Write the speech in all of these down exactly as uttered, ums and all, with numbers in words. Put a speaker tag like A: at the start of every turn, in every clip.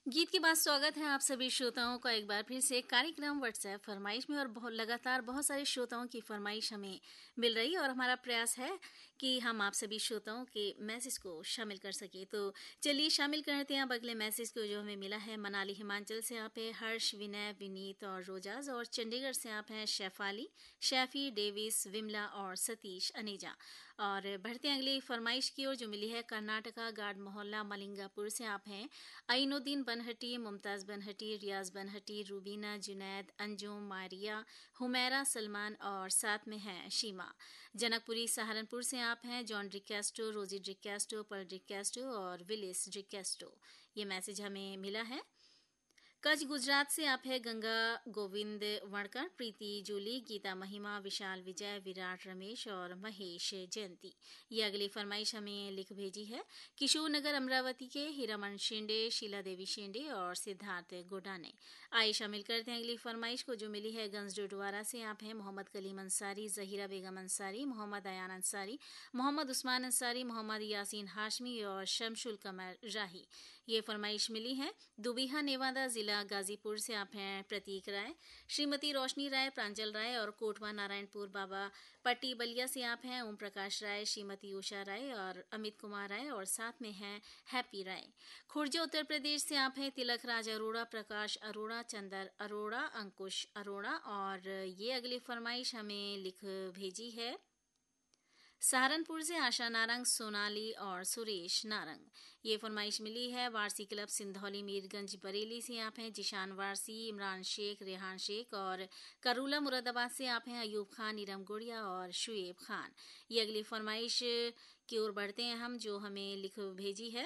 A: गीत के बाद स्वागत है आप सभी श्रोताओं का एक बार फिर से कार्यक्रम व्हाट्सएप फरमाइश में। और बहुत लगातार बहुत सारे श्रोताओं की फरमाइश हमें मिल रही है और हमारा प्रयास है कि हम आप सभी श्रोताओं के मैसेज को शामिल कर सके। तो चलिए शामिल करते हैं अब अगले मैसेज को जो हमें मिला है। मनाली हिमाचल से आप हैं हर्ष, विनय, विनीत और रोजाज। और चंडीगढ़ से आप हैं शैफाली, शैफी, डेविस, विमला और सतीश अनेजा। और बढ़ते हैं अगली फरमाइश की ओर जो मिली है कर्नाटका गार्ड मोहल्ला मलिंगापुर से आप हैं आइनुद्दीन बनहटी, मुमताज बनहटी, रियाज बनहटी, रूबीना, जुनैद, अंजुम, मारिया, हुमैरा, सलमान और साथ में है शीमा। जनकपुरी सहारनपुर से आप हैं जॉन डिकेस्टो, रोजी डिकेस्टो, पल डिकेस्टो और विलिस डिकेस्टो। ये मैसेज हमें मिला है। कच्छ गुजरात से आप है गंगा गोविंद वणकर, प्रीति जूली, गीता महिमा, विशाल विजय, विराट रमेश और महेश जयंती। ये अगली फरमाइश हमें लिख भेजी है किशोर नगर अमरावती के हीरामन शेंडे, शीला देवी शेंडे और सिद्धार्थ गोडा ने। आइए शामिल करते हैं अगली फरमाइश को जो मिली है गंज डोडवारा से आप हैं मोहम्मद कलीम अंसारी, जहीरा बेगम अंसारी, मोहम्मद अयान अंसारी, मोहम्मद उस्मान अंसारी, मोहम्मद यासीन हाशमी और शमशुल कमर राही। ये फरमाइश मिली है दुबिहा नेवादा जिला गाजीपुर से आप हैं प्रतीक राय, श्रीमती रोशनी राय, प्रांजल राय और कोटवा नारायणपुर बाबा पट्टी बलिया से आप हैं ओम प्रकाश राय, श्रीमती उषा राय और अमित कुमार राय और साथ में हैं हैप्पी राय। खुर्जा उत्तर प्रदेश से आप हैं तिलक राज अरोड़ा, प्रकाश अरोड़ा, चंदर अरोड़ा, अंकुश अरोड़ा। और ये अगली फरमाइश हमें लिख भेजी है सहारनपुर से आशा नारंग, सोनाली और सुरेश नारंग। ये फरमाइश मिली है वारसी क्लब सिंधौली मीरगंज बरेली से आप हैं जिशान वारसी, इमरान शेख, रेहान शेख और करूला मुरादाबाद से आप हैं अयूब खान, नीरम गुड़िया और शुएब खान। ये अगली फरमाइश की ओर बढ़ते हैं हम जो हमें लिख भेजी है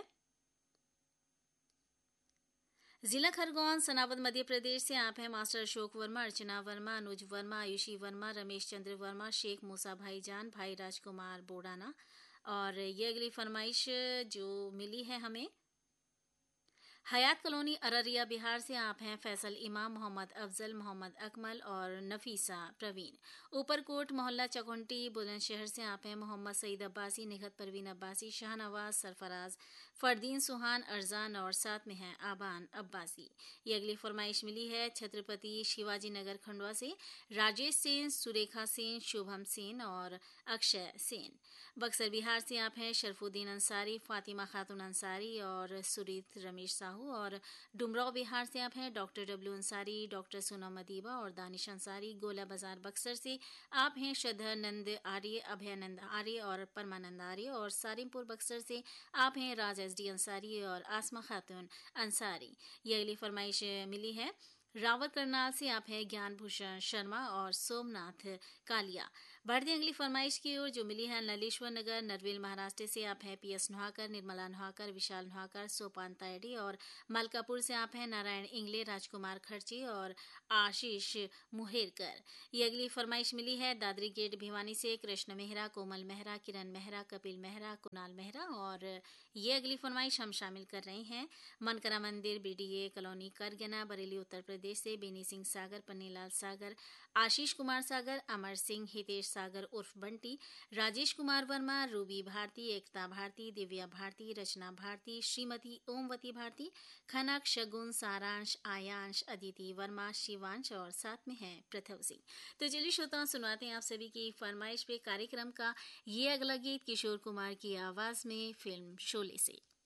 A: जिला खरगोन सनावद मध्य प्रदेश से आप हैं मास्टर अशोक वर्मा, अर्चना वर्मा, अनुज वर्मा, आयुषी वर्मा, रमेश चंद्र वर्मा, शेख मूसा भाईजान, भाई राजकुमार बोडाना। और ये अगली फरमाइश जो मिली है हमें हयात कॉलोनी अररिया बिहार से आप हैं फैसल इमाम, मोहम्मद अफजल, मोहम्मद अकमल और नफीसा प्रवीण। ऊपरकोट मोहल्ला चकुंटी बुलंदशहर से आप हैं मोहम्मद सईद अब्बासी, निगत परवीन अब्बासी, शाहनवाज, सरफराज, फरदीन सुहान, अरजान और साथ में हैं आबान अब्बासी। ये अगली फरमाइश मिली है छत्रपति शिवाजी नगर खंडवा से राजेश सेन, सुरेखा सेन, शुभम सेन और अक्षय सेन। बक्सर बिहार से आप हैं शरफुद्दीन अंसारी, फातिमा खातून अंसारी और सुरीत रमेश साहू। और डुमराव बिहार से आप हैं doctor W Ansari, doctor Sonam Adiba और दानिश अंसारी। गोला बाजार बक्सर से आप हैं श्रद्धानंद आर्य, अभयानंद आर्य और परमानंद आर्य। और सारिमपुर बक्सर से आप हैं राज एस डी अंसारी और आसमा खातून अंसारी। ये अगली फरमाइश मिली है रावत करनाल से आप हैं ज्ञान भूषण शर्मा और सोमनाथ कालिया। बढ़ती अगली फरमाइश की ओर जो मिली है नलेश्वर नगर नरवेल महाराष्ट्र से आप हैं पी एस नुहाकर, निर्मला नुहाकर, विशाल नुहाकर, सोपान तायडी। और मलकापुर से आप हैं नारायण इंगले, राजकुमार खर्ची और आशीष मुहेरकर। ये अगली फरमाइश मिली है दादरी गेट भिवानी से कृष्ण मेहरा, कोमल मेहरा, किरण मेहरा, कपिल मेहरा, कुणाल मेहरा। और ये अगली फरमाइश हम शामिल कर रहे हैं मनकरा मंदिर बीडीए कॉलोनी करगना बरेली उत्तर प्रदेश से बेनी सिंह सागर, पन्नीलाल सागर, आशीष कुमार सागर, अमर सिंह, हितेश सागर उर्फ बंटी, राजेश कुमार वर्मा, रूबी भारती, एकता भारती, दिव्या भारती, रचना भारती, श्रीमती ओमवती भारती, खनक, शगुन, सारांश, आयांश, अदिति वर्मा, शिवांश और साथ में है पृथव सिंह। तो चलिए श्रोताओं सुनाते हैं आप सभी की फरमाइश पे कार्यक्रम का ये अगला गीत किशोर कुमार की आवाज में फिल्म शोले से।